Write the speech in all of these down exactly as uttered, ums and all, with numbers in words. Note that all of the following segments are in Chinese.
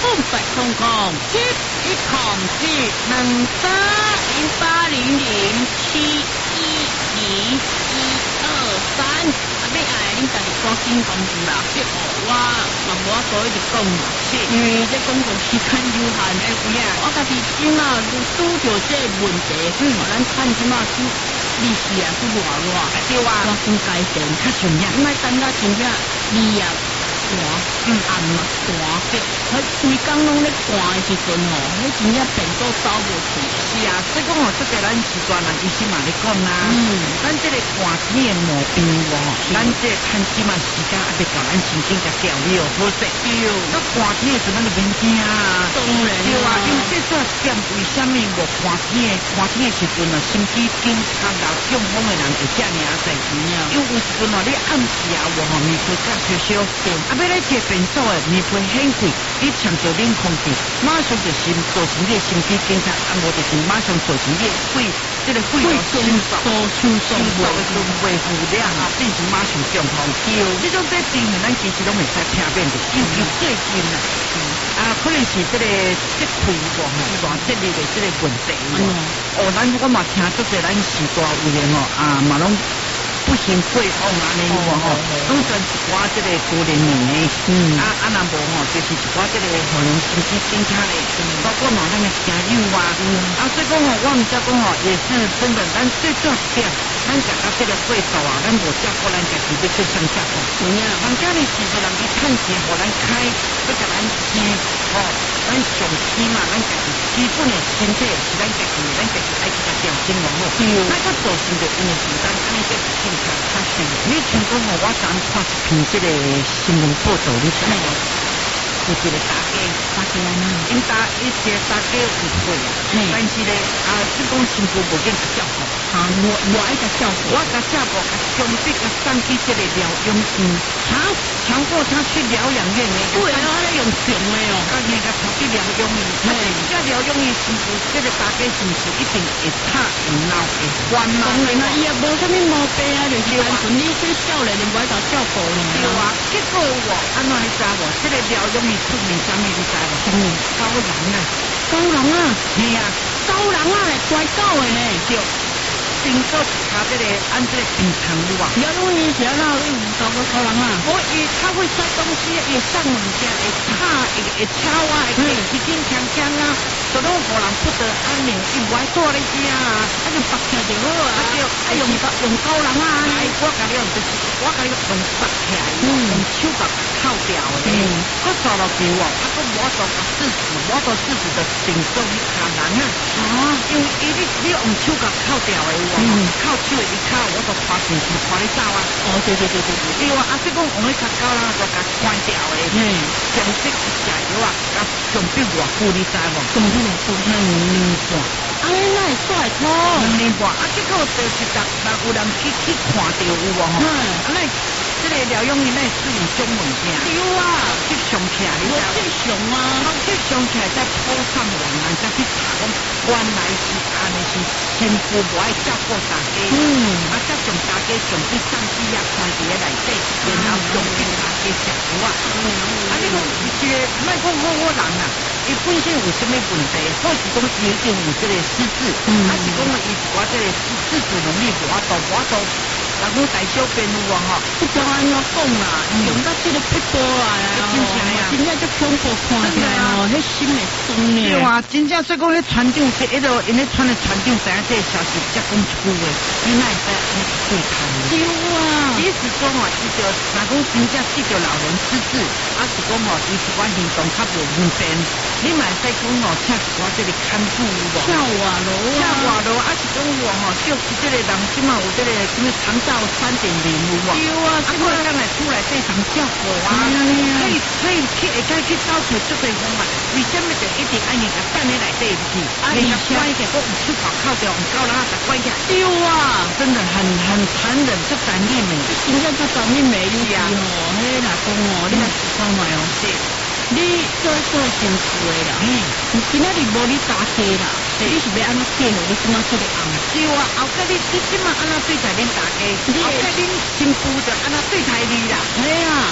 八空空七一空七两三零八零零七一零一二三。啊，你爱恁家己赶紧公布啦！这我嘛无法度一直讲嘛，是因为这工作时间有限，哎有影。我家己今仔拄着这问题，嗯，咱看今仔拄利息啊，拄偌偌，对啊，赶紧改善，较重要。莫等到真正利啊。寒，嗯，暗嘛寒，对，佢规工拢咧寒的时阵吼，迄真正病都走无去。是啊，所以讲吼，这个咱是专人医生嘛咧讲啦。嗯，咱这个寒天的毛病喎，咱这看起码时间还得搞咱神经甲调理哦，好势。对，那寒天的时阵就免惊啊。当然。对啊，因为这段时间为什么无寒天的寒天的时阵啊，心肌梗塞啦、中风的人会遮尔啊侪？因为有时阵哦，你暗时啊，我吼面会较烧烧。啊，要来这变数的面会很贵，你抢着冷空气，马上就心造成你的心肌梗塞，啊，无就是马上造成你的肺，这个肺中收缩、收缩的就恢复了啊，变成马上中风。对，这种这病咱其实拢袂使避免的，因为最近啊，啊，可能是这个这肺部吼大积力的这个问题。哦，咱我嘛听足侪咱时大有人哦，啊，嘛拢。不行，贵哦，安尼个吼，拢算一寡这个高龄人的，嗯，啊啊，若无吼，就是一寡这个可能心肌梗塞的，包括嘛咱个朋友啊，啊，所以讲吼，我们家讲吼，也是真的，咱最重要是点，咱讲到这个岁数啊，咱无照顾咱家己，要去上下课，有影，人家的时阵人去趁钱，互咱开，要甲咱吃，吼，咱上起嘛，咱家己基本的身体是咱家己，咱家己爱去甲调整拢好，那个造成着因为负担，安尼个。较是，你像讲吼，我昨看一篇这个新闻报道，你知影无？有一个大家，大家啊，因大一个大家有会啊，但是咧啊，即讲新妇无见照顾，啊，我我爱个照顾，我甲照顾，甲强逼甲送去这个疗养院，强强迫他去疗养院的，对啊，咧用强的哦，甲人甲送去疗养院，啊，这疗养院新妇，这个大家是不是一定会吵会闹会翻嘛？当然啦，伊也无啥物毛病啊，就是单纯你这少年你不爱甲照顾呢。对啊，结果我安怎你知无？这个疗养院出名啥物你知无？嗯，高人啊，高人啊，是啊，高人啊，怪狗的呢，对。经过他这个按这个平常路啊，疗养院是安怎有高个高人啊？我伊他会塞东西，会上物件，会拍，会会敲啊，会起紧锵锵啊，都拢互人不得安宁，伊不爱住咧遮啊，啊就绑起就好啊，啊对，啊用高用高人啊，来我甲你用就是我甲你用绑起来，用手甲扣掉的，我抓落去哦，啊个我都甲制止，我都制止的顶住去砍人啊，啊，因为伊你你用手甲扣掉的。嗯，靠手一靠，我都爬进去，爬你走啊！哦，对对对对对，对啊！啊，即讲我们较高啦，就甲关掉的，嗯，强迫去食药啊，甲强迫偌久你知无？强迫偌久，两年半，啊，你那会甩脱？两年半，啊，结果就是逐逐有人去去看到有无吼？嗯，啊，那这个疗养院那是有种物件，有啊，翕相起来，我翕相啊，翕相起来再铺上网啊，再去查讲原来是安尼是。新妇无爱照顾大家，嗯，啊，才从大家从去上机啊，看伫咧内底，然后从去大家食苦啊，啊，你讲这个莫讲好好人啊，伊本身有啥物问题？或是讲伊一定有这个失智，嗯，还是讲伊是我这个自主能力无法度，无法度。人讲大小便有啊吼，不知安怎讲啦，用到这个屁股来啊，真正呀，真正就恐怖看起来哦，迄心会酸呢。对啊，真正所以讲迄船长是迄个，因咧船的船长知影这个消息，才讲一句话，你哪会使安尼对他呢？对啊，意思讲哦，伊就若讲真正记着老人失智，啊是讲哦，伊是管行动较无方便，你嘛会使讲哦，请是我这个看护有无？跳瓦楼啊，跳瓦楼，啊是讲我吼，就是这个人即嘛有这个什么长照三点零有无？有啊，啊我刚才出来对常照顾啊，可以可以去会该去找找这个方法，为什么就一定爱你甲等喺内底去？啊，你甲关起，我唔手把靠掉，唔够啦，甲关起。对啊，真的很很残忍，就残忍美，真正就残忍美丽啊！哦，迄老公哦，你来思考下哦，是，你做做辛苦的啦，嗯，今仔日无你打家啦。你是要安怎计划？你怎么做得红？对啊，后盖你你即马安怎对待恁大家？后盖恁新妇就安怎对待你啦？哎呀，真的，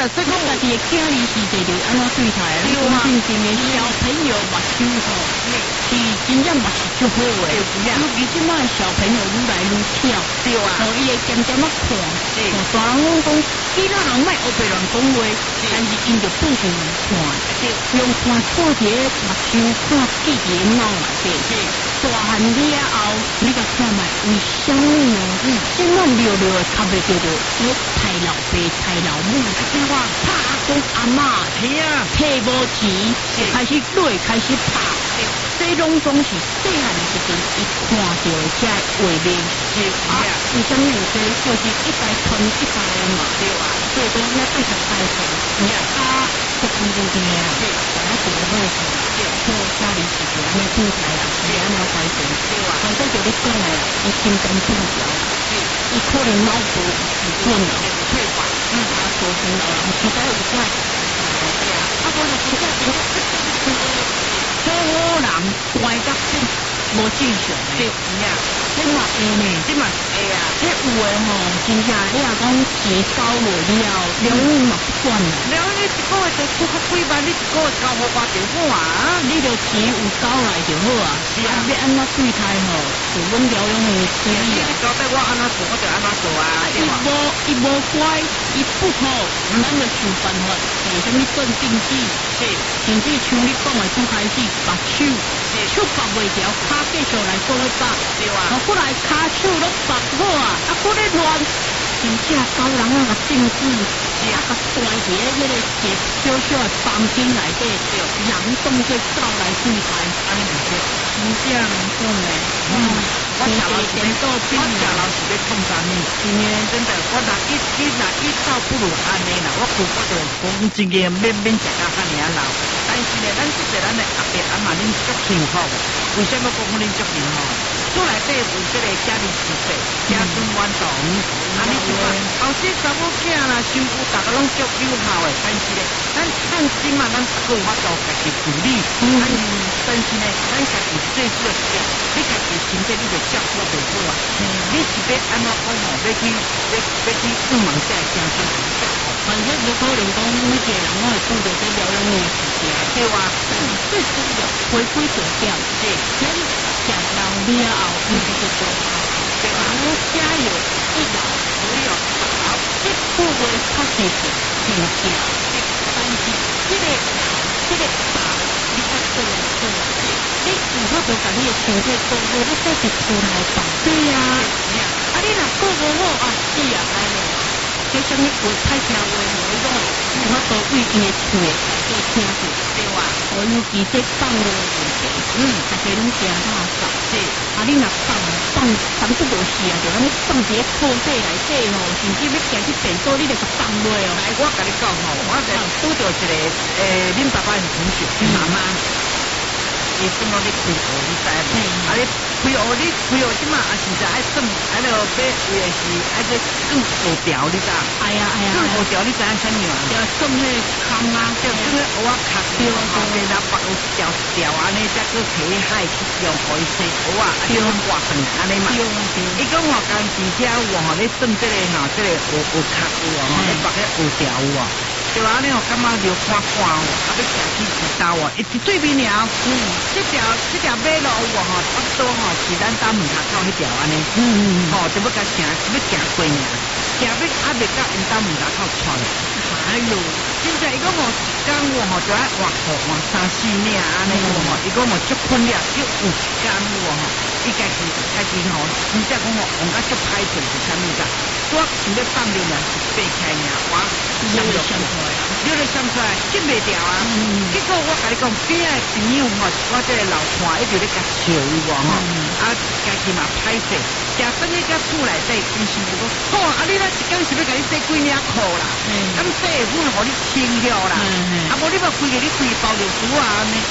所以讲家己的囝儿是这个安怎对待啊？你讲真正的小朋友目睭吼，是真正嘛是足好诶。尤其即摆小朋友愈来愈巧，对啊，所以会渐渐啊看。哦，大人拢讲，囡仔人莫黑白乱讲话，但是因着不许看，用看看一个目睭看记伫个脑内底。大汉了后，你甲看觅为什么呢？嗯，即满溜溜的较袂叫做你太老爸太老母，听我拍讲阿嬷，是啊，摕无钱，开始对，开始拍，这种总是细汉的时阵伊看到的遮画面，是啊，为什么有这就是一代传一代嘛，对啊，所以讲咱继续开始，你啊，这空中边啊，大家做好事，好家里是安尼对待啦，是安尼开始，对啊，反正就你讲的啦，伊心肝重要，伊可能脑部有准了，退化，嗯，啊，所以老人其实有怪，对啊，啊，我就真正觉得，好好人乖到真无正常，对呀，这嘛会呢，这嘛会啊，这有诶吼，真正你若讲钱交落了，了你嘛不管啦，了你一个月就出较几万，你一个月交好偌就好啊，你着钱有交来就好啊，是啊，要安怎对待吼，就阮了用诶可以啊，交代我安怎做，我就安怎做啊，伊无伊无乖，伊不好，咱着想办法，做啥物镇定剂，是，甚至像你讲诶，拄开始目手，手拔袂掉，骹继续来做咧拔，对啊，啊，过来骹手拢拔好啊，啊，过咧乱，真正高人啊个政治，是啊，个关伫咧迄个一小小诶房间内底，人当做狗来对待，安尼唔对，真正唔讲诶，嗯，我食老是要，我食老是要创啥物？真诶，真的，我若一一若一倒不如安尼啦，我估我着讲真个免免食到遐尔老，但是咧，咱即个咱诶阿伯阿妈恁足幸福。为什么讲恁足幸福？厝内底有这个家里事业，家孙满堂，啊，你就讲后生查某囝啦，媳妇大家拢足友好诶，但是咧，咱咱即嘛咱有法度家己处理，嗯，但是咧，咱家己最少诶食，你家己身体你着照顾袂好啊，你是要安怎讲吼？要去要要去帮忙这家孙照顾。反正有可能讲每个人拢会遇到这疗养的事情，对啊，最主要回归重点，对，先食老了后，你就做好，对啊，加油，一老不要好，这部分确实是挺正，但是这个这个大，你看这个这个，你如果就把你的身体做好，你这是出来吧？对呀，啊，你若过不好啊，是啊，安尼。这什么话太听话，我讲，我都为伊的厝做听过，对哇？我尤其这放的问题，嗯，大家拢惊怕少，是。啊，你若放放放这无事啊，就安尼放一个裤底内底吼，甚至要行去便所，你就给放落哦。来，我甲你讲吼，我在拄着一个诶，恁爸爸的同学妈妈。伊怎么咧开学，你知无？啊，你开学，你开学即嘛，啊是在爱算，啊了要为的是爱个更学条，你知？哎呀哎呀，更学条，你知影啥物啊？要算迄空啊，要算迄蚵仔壳，对啊，对啦，绑有一条一条安尼，才搁起海去用，互伊生蚵仔，啊，就挂上安尼嘛。伊讲我工钱车有吼，咧算这个吼，这个蚵蚵壳有哦，咧绑迄蚵条有哦。对啊，你我感觉就看看哦，啊，要行去一道哦，一一对面了。嗯，这条这条马路哦，吼，差不多吼是咱家门口口迄条安尼。嗯嗯嗯。吼，就要甲行，要行过尔，行要还未到因家门口口出来。哎呦，现在伊讲吼，一工我吼就爱换裤换三四领安尼有吼，伊讲吼足困了，又有一工有吼，伊家己家己吼，真正讲吼，往甲足歹做是啥物噶？我想要放尿了，是爬起尔，我想要想出来，尿了想出来，禁袂掉啊！结果我甲你讲，边仔朋友吼，我这个老伴一直咧甲笑伊无吼，啊，家己嘛歹势，食等去甲厝内底，因想讲，好啊，你那一工是要甲你洗几领裤啦？咁洗下款互你清了啦，啊，无你嘛规个你规包尿珠啊安尼。我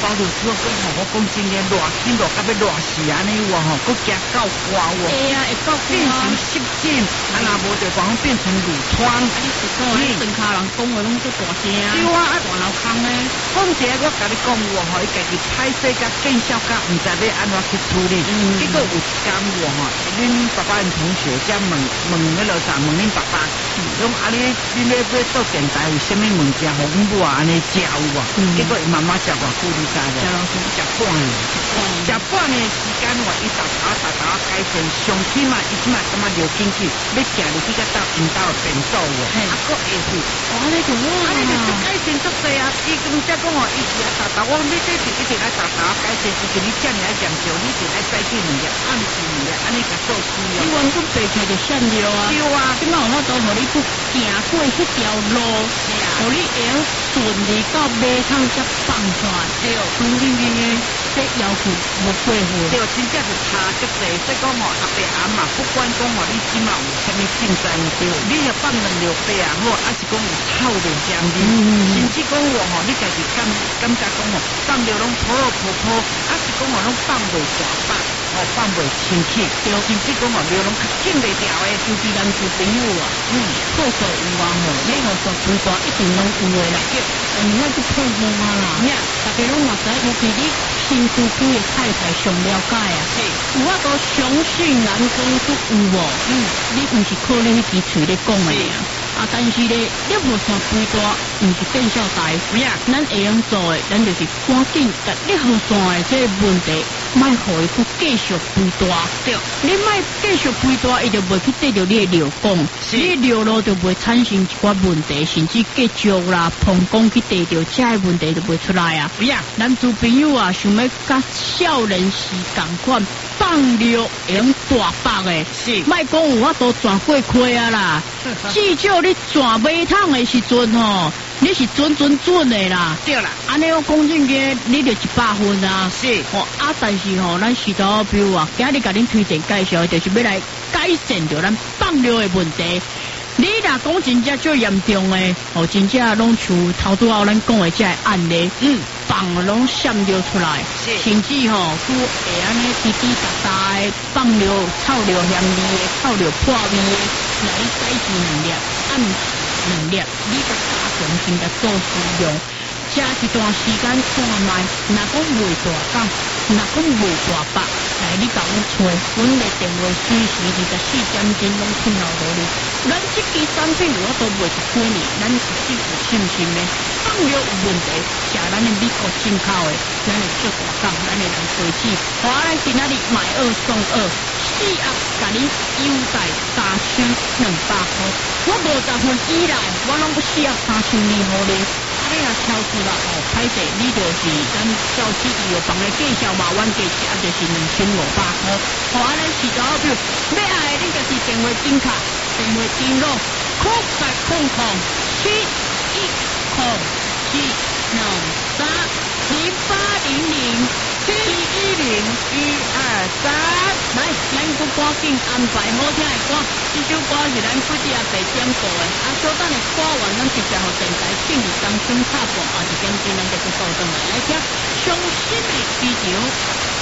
包就说讲吼，我讲真个热天热到要热死安尼哇吼，佫惊到寒喎。 哎呀，会到变成湿疹，啊若无就讲变成褥疮。啊， 你是讲你全家人讲话拢做大声， 对啊，啊大脑空咧。 况且我甲你讲喎吼，伊家己歹势甲见笑甲，毋知要安怎去处理。嗯、结果有一天喎吼，恁爸爸因同学才问问迄落啥，问恁爸爸，讲啊你恁咧要做电台有啥物物件，互阮母啊安尼食有无？嗯、结果伊妈妈食偌久你知无？食半年，食半年时间话，伊逐头逐头改善，上起码伊起码感觉流进去，要行入去甲到因兜变数喎，啊佫会去， 哇你就哇， 啊你就改善足济啊！伊毋则讲吼，伊是啊逐头，我你这是一定爱逐头改善，是是你遮尔爱强调，你就爱使去两日，暗时两日，安尼甲做事哦。 你原本白菜就闪了啊， 对啊， 今仔有法度互你去行过迄条路，互你会用顺利到马桶才放出来，对哦，肯定定诶，这要求无过分。 对，真正是差足济，所以讲吼，阿伯阿嬷不管讲吼，你即嘛有啥物进展对，你若放两条白也好，还是讲有透着香味，甚至讲话吼，你家己感感觉讲吼，放着拢泡泡泡，还是讲吼拢放袂大把，哦放袂清气，对，甚至讲吼，流拢较紧袂掉诶， 尤其咱小朋友啊，嗯，厕所有啊吼，你厕所规大一定拢有诶啦，但是咱去泡沫啊啦，大家拢嘛知，尤其你新厝区诶太太上了解啊，有法度相信人讲出有无？嗯，你毋是靠你迄支喙咧讲诶啊。啊，但是咧，你无线肥大，毋是见笑台。呀，咱会用做诶，咱就是赶紧甲你好线诶这个问题，莫互伊去继续肥大。对，你莫继续肥大，伊就袂去得到你诶尿管，你尿路就袂产生一寡问题，甚至结石啦、膀胱去得到，这个问题就袂出来啊。呀，咱做朋友啊，想要甲少年时共款放尿会用大白诶，是，莫讲有法度转过溪啊啦，至少。你转马桶的时阵吼，你是准准准的啦。对啦，安尼我讲真个，你就一百分啊。是，哦啊，但是吼，咱是到比如话，今日甲恁推荐介绍，就是要来改善着咱放尿的问题。你若讲真正最严重的，哦，真正拢像头拄仔咱讲的这个案例，嗯，放拢闪尿出来，甚至吼，佮会安尼滴滴答答的放尿、臭尿香味的、臭尿破味的，那你改善两粒，按两粒，你甲加强先甲做使用。这一段时间看卖，若讲袂大讲，若讲袂大白，来你甲阮找，阮的电话随时二十四点钟拢困扰到你。咱这支产品我都卖一几年，咱是真有信心的。放尿有问题，食咱的美国进口的，咱的做大港，咱的蓝飞机，华咱今仔日买二送二，四盒甲你优待三千两百块，我五十分以内，我拢不四盒三千二互你。你若超出啦，哦，歹势，你就是咱教师医药房的介绍嘛，阮价钱就是两千五百块。好，安尼是多少？要爱的你就是电话顶卡，电话登录，空白空空七一空七两三零八零零七一零一二三。来，咱搁赶紧安排好听的歌，这首歌是咱几日白点过的，啊，小等的歌完，咱直接互电台进入当中插播，啊，一点钟咱就去倒转来，来听伤心的气球。